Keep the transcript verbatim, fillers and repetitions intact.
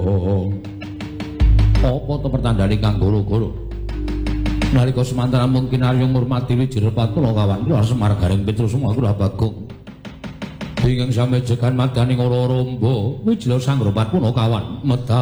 Apa to pertandane kang goro-goro? Nalika semanten mungkin Arya ngurmati Wijirapati kawan kula Semar Garing Petrusuma kula Bagong. Ingkang samejegan madani ora rombo Wijira Sanggrapat puna kawan medal